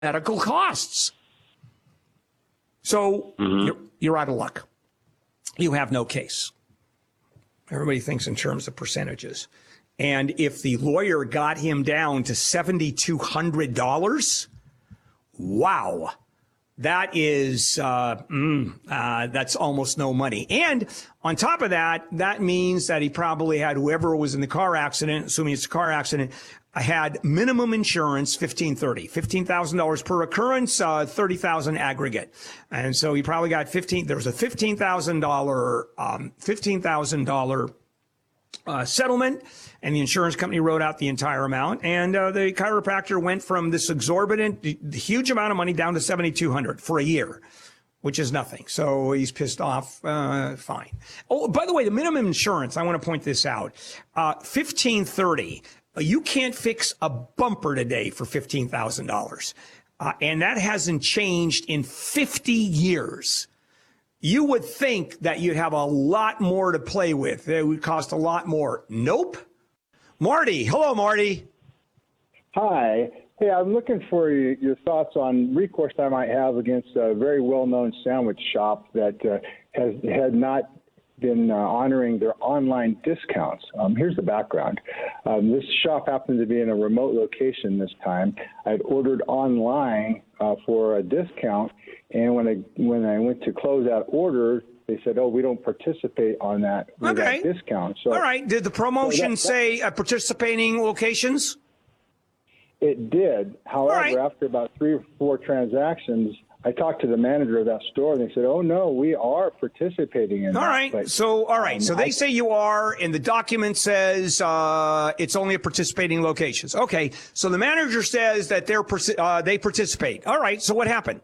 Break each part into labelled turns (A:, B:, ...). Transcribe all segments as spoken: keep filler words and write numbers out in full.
A: medical costs. So mm-hmm. you're, you're out of luck. You have no case. Everybody thinks in terms of percentages. And if the lawyer got him down to seven thousand two hundred dollars, wow, that is, uh, mm, uh, that's almost no money. And on top of that, that means that he probably had whoever was in the car accident, assuming it's a car accident, had minimum insurance, fifteen thirty, fifteen thousand dollars per occurrence, uh, thirty thousand aggregate. And so he probably got fifteen, there was a fifteen thousand dollars, um, fifteen thousand dollars uh, settlement, and the insurance company wrote out the entire amount. And uh, the chiropractor went from this exorbitant, huge amount of money down to seven thousand two hundred dollars for a year, which is nothing. So he's pissed off. Uh, fine. Oh, by the way, the minimum insurance, I want to point this out, uh, fifteen thirty. You can't fix a bumper today for fifteen thousand dollars. Uh, and that hasn't changed in fifty years. You would think that you'd have a lot more to play with. It would cost a lot more. Nope. Marty. Hello, Marty.
B: Hi. Hey, I'm looking for your thoughts on recourse I might have against a very well-known sandwich shop that uh, has had not been uh, honoring their online discounts. Um, here's the background. Um, this shop happened to be in a remote location this time. I'd ordered online uh, for a discount, and when I when I went to close that order, they said, "Oh, we don't participate on that, with
A: okay.
B: that discount." So,
A: all right. Did the promotion so that, that,
B: say
A: uh, participating locations?
B: It did. However,
A: right.
B: after about three or four transactions, I talked to the manager of that store, and they said, "Oh no, we are participating in."
A: All
B: that.
A: right.
B: But,
A: so, all right.
B: Um,
A: so they
B: I,
A: say you are, and the document says uh, it's only at participating locations. Okay. So the manager says that they're uh, they participate. All right. So what happened?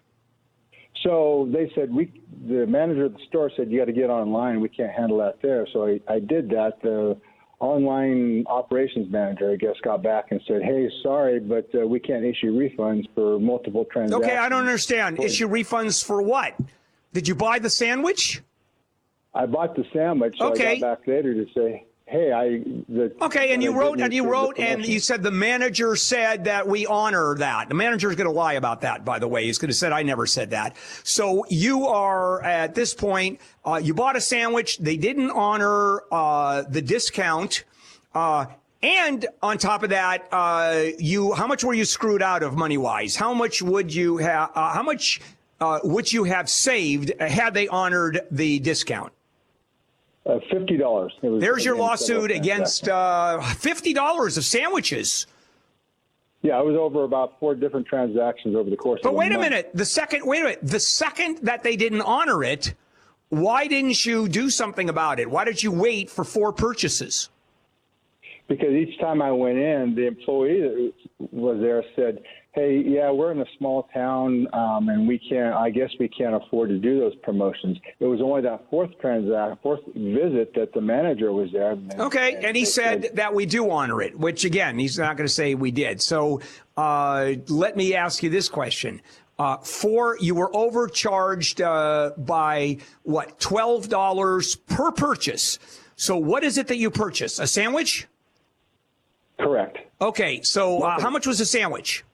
B: So they said we. The manager of the store said you got to get online. We can't handle that there. So I, I did that. The online operations manager, I guess, got back and said, "Hey, sorry, but uh, we can't issue refunds for multiple transactions."
A: Okay, I don't understand. Issue refunds for what? Did you buy the sandwich?
B: I bought the sandwich. So
A: okay.
B: I got back later to say, "Hey, I." The,
A: okay, and you wrote and you wrote and you said the manager said that we honor that. The manager is going to lie about that, by the way. He's going to say I never said that. So you are at this point. Uh, you bought a sandwich. They didn't honor uh, the discount. Uh, and on top of that, uh, you how much were you screwed out of money wise? How much would you have? Uh, how much uh, would you have saved had they honored the discount?
B: Uh, fifty dollars.
A: There's your lawsuit against uh, fifty dollars of sandwiches.
B: Yeah, it was over about four different transactions over the course
A: but
B: of a
A: wait a
B: month.
A: minute. The second, wait a minute. The second that they didn't honor it, why didn't you do something about it? Why did you wait for four purchases?
B: Because each time I went in, the employee that was there said, "Hey, yeah, we're in a small town, um, and we can't. I guess we can't afford to do those promotions." It was only that fourth transact, fourth visit that the manager was there. And,
A: okay,
B: and,
A: and he said, said that we do honor it, which again, he's not going to say we did. So uh, let me ask you this question: uh, for you were overcharged uh, by what twelve dollars per purchase. So what is it that you purchased? A sandwich?
B: Correct.
A: Okay, so uh, how much was a sandwich?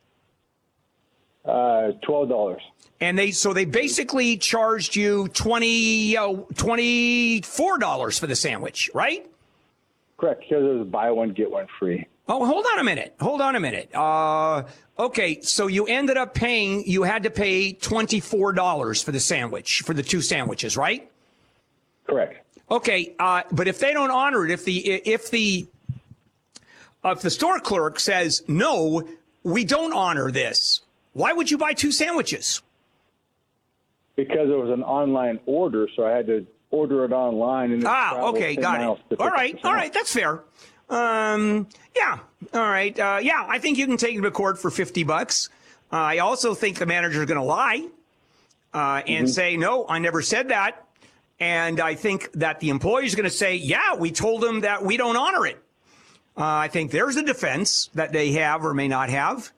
B: Uh, twelve dollars.
A: And they so they basically charged you twenty uh, twenty four dollars for the sandwich, right?
B: Correct. Because it was buy one get one free.
A: Oh, hold on a minute. Hold on a minute. Uh, okay, so you ended up paying. You had to pay twenty four dollars for the sandwich for the two sandwiches, right?
B: Correct.
A: Okay, uh, but if they don't honor it, if the if the uh, if the store clerk says no, we don't honor this. Why would you buy two sandwiches?
B: Because it was an online order, so I had to order it online. And
A: ah, okay, got it. All right, all right, that's fair. Um, yeah, all right. Uh, yeah, I think you can take him to court for fifty bucks. Uh, I also think the manager is going to lie uh, and mm-hmm. say, no, I never said that. And I think that the employee is going to say, yeah, we told them that we don't honor it. Uh, I think there's a defense that they have or may not have.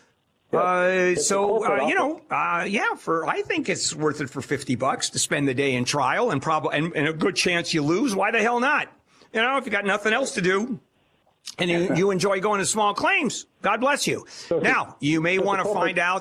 A: Uh, so, uh, you know, uh, yeah, for, I think it's worth it for fifty bucks to spend the day in trial and probably, and, and a good chance you lose. Why the hell not? You know, if you got nothing else to do. And you, you enjoy going to small claims. God bless you.
B: So,
A: now, you may
B: so
A: want to
B: support-
A: find out